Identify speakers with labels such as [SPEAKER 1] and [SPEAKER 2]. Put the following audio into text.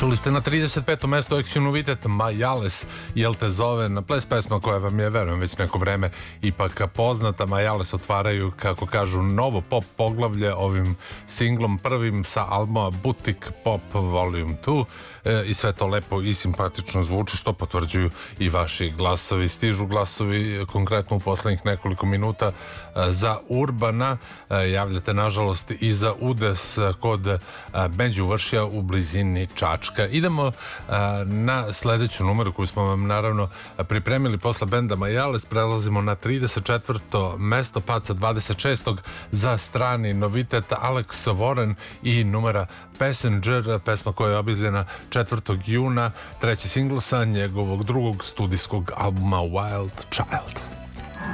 [SPEAKER 1] Čuli ste na 35. mestu Ex Novitet Majales, Jel te zove, na ples pesma koja vam je, verujem, već neko vreme ipak poznata. Majales otvaraju, kako kažu, novo pop poglavlje ovim singlom prvim sa albuma Boutique Pop Volume 2 i sve to lepo i simpatično zvuči, što potvrđuju i vaši glasovi. Stižu glasovi konkretno u poslednjih nekoliko minuta za Urbana, javljate nažalost i za Udes kod Međuvršja u blizini Čačka. Idemo na sledeću numeru koju smo vam naravno pripremili posle benda Majales. Prelazimo na 34. mesto, pad sa 26. za strani novitet Alex Warren i numera Passenger, pesma koja je objavljena 4. juna, treći singl sa njegovog drugog studijskog albuma Wild Child.